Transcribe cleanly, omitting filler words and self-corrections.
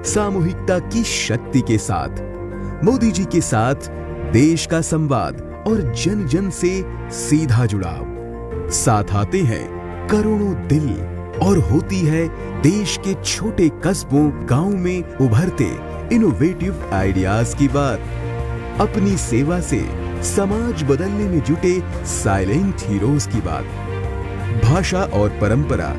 सामूहिकता की शक्ति के साथ मोदी जी के साथ देश का संवाद और जन जन से सीधा जुड़ाव। साथ आते हैं करोड़ों दिल और होती है देश के छोटे कस्बों गांव में उभरते इनोवेटिव आइडियाज की बात। अपनी सेवा से समाज बदलने में जुटे साइलेंट हीरोज की बात। भाषा और परंपरा